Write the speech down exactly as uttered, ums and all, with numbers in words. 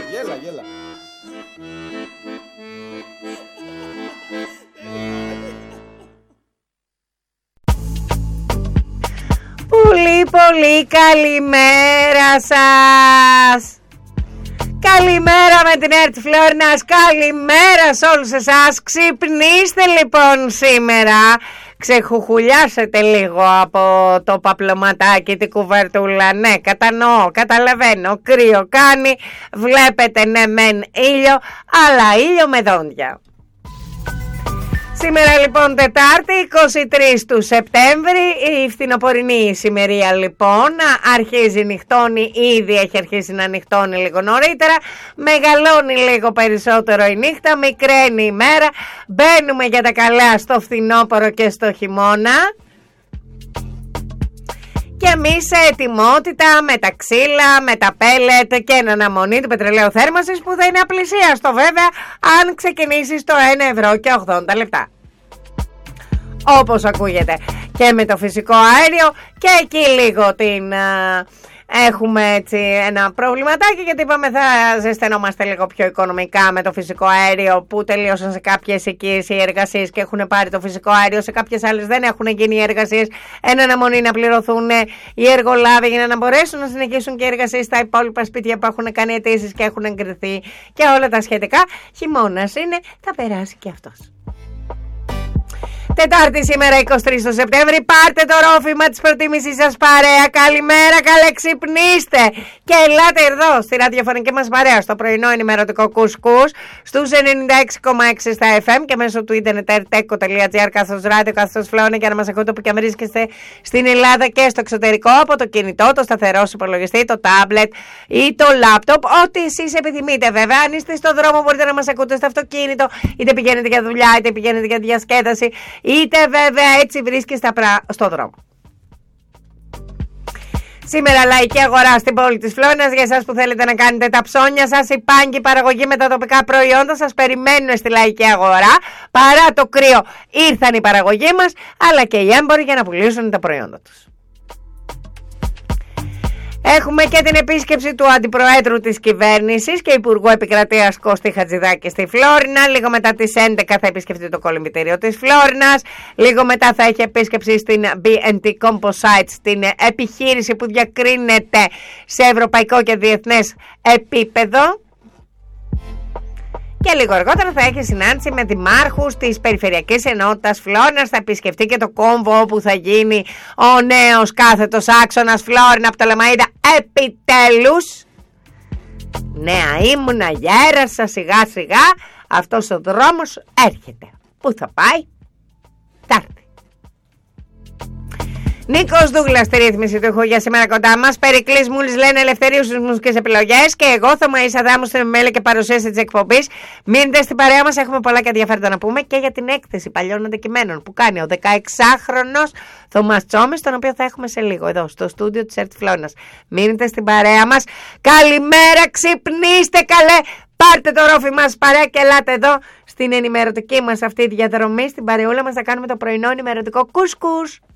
Γέλα, γέλα. Πολύ πολύ καλημέρα σας. Καλημέρα με την ΕΡΤ Φλόρινας. Καλημέρα σε όλους εσάς. Ξυπνήστε λοιπόν σήμερα. Ξεχουχουλιάσετε λίγο από το παπλωματάκι, την κουβερτούλα. Ναι, κατανοώ, καταλαβαίνω. Κρύο κάνει. Βλέπετε ναι μεν ήλιο, αλλά ήλιο με δόντια. Σήμερα λοιπόν Τετάρτη είκοσι τρεις του Σεπτέμβρη, η φθινοπορεινή ησημερία λοιπόν αρχίζει, νυχτώνει, ήδη έχει αρχίσει να νυχτώνει λίγο νωρίτερα, μεγαλώνει λίγο περισσότερο η νύχτα, μικραίνει η μέρα, μπαίνουμε για τα καλά στο φθινόπωρο και στο χειμώνα. Και εμείς σε ετοιμότητα με τα ξύλα, με τα πέλετ και εν αναμονή του πετρελαίου θέρμανσης που θα είναι απλησίαστο βέβαια αν ξεκινήσει στο ένα ευρώ και ογδόντα λεπτά. Όπως ακούγεται, και με το φυσικό αέριο και εκεί λίγο την... Α, έχουμε έτσι ένα προβληματάκι, γιατί είπαμε θα ζεσθενόμαστε λίγο πιο οικονομικά με το φυσικό αέριο, που τελείωσαν σε κάποιες οικίες οι εργασίες και έχουν πάρει το φυσικό αέριο, σε κάποιες άλλες δεν έχουν γίνει οι εργασίες, εν αναμονή να πληρωθούν οι εργολάβοι για να μπορέσουν να συνεχίσουν και οι εργασίες στα υπόλοιπα σπίτια που έχουν κάνει αιτήσεις και έχουν εγκριθεί και όλα τα σχετικά. Χειμώνας είναι, θα περάσει και αυτός. Τετάρτη σήμερα είκοσι τρεις του Σεπτέμβρη, πάρτε το ρόφημα της προτίμησης σας παρέα. Καλημέρα, καλέ ξυπνήστε και ελάτε εδώ στη ραδιοφωνική μας παρέα στο πρωινό ενημερωτικό κουσκούς στους ενενήντα έξι κόμμα έξι στα εφ εμ και μέσω του ίντερνετ ερτέκο τελεία τζι άρ καθώς ράδιο καθώς φλόνα, για να μας ακούτε όπου και αν βρίσκεστε στην Ελλάδα και στο εξωτερικό, από το κινητό, το σταθερό υπολογιστή, το τάμπλετ ή το λάπτοπ, ό,τι εσείς επιθυμείτε βέβαια. Αν είστε στο δρόμο μπορείτε να μας ακούτε στο αυτοκίνητο, είτε πηγαίνετε για δουλειά είτε πηγαίνετε για διασκέδαση, είτε βέβαια έτσι βρίσκεστε στο δρόμο. Σήμερα λαϊκή αγορά στην πόλη της Φλόρινας. Για εσάς που θέλετε να κάνετε τα ψώνια σας, η πάγκη παραγωγή με τα τοπικά προϊόντα σας περιμένουν στη λαϊκή αγορά. Παρά το κρύο ήρθαν οι παραγωγοί μας, αλλά και οι έμποροι για να πουλήσουν τα προϊόντα τους. Έχουμε και την επίσκεψη του Αντιπροέδρου της Κυβέρνησης και Υπουργού Επικρατείας Κώστη Χατζηδάκη στη Φλόρινα. Λίγο μετά τις έντεκα θα επισκεφτεί το κολυμβητήριο της Φλόρινας. Λίγο μετά θα έχει επίσκεψη στην μπι εν τι Composites, την επιχείρηση που διακρίνεται σε ευρωπαϊκό και διεθνές επίπεδο. Και λίγο αργότερα θα έχει συνάντηση με δημάρχους της Περιφερειακής Ενότητας Φλόρινας. Θα επισκεφτεί και το κόμβο όπου θα γίνει ο νέος κάθετος άξονας Φλόρινα από το Λεμαΐδα. Επιτέλους, νέα ήμουνα, γέρασα σιγά σιγά. Αυτός ο δρόμος έρχεται. Πού θα πάει? Θα έρθει. Νίκος Δούγλας στη ρύθμιση του ήχου για σήμερα κοντά μας. Περικλής Μούλης λένε ελευθερίου στις μουσικές επιλογές. Και εγώ θα μου Αδάμου στην μέλη και παρουσίαση της εκπομπής. Μείνετε στην παρέα μας, έχουμε πολλά και ενδιαφέροντα να πούμε και για την έκθεση παλιών αντικειμένων που κάνει ο δεκαεξάχρονος Θωμάς Τσόμης, τον οποίο θα έχουμε σε λίγο εδώ στο στούντιο της ΕΡΤ Φλόρινας. Μείνετε στην παρέα μας. Καλημέρα, ξυπνήστε καλέ. Πάρτε το ρόφι μας παρέα και ελάτε εδώ στην ενημερωτική μας αυτή διαδρομή. Στην παρεούλα μας θα κάνουμε το πρωινό ενημερωτικό κουσκούς.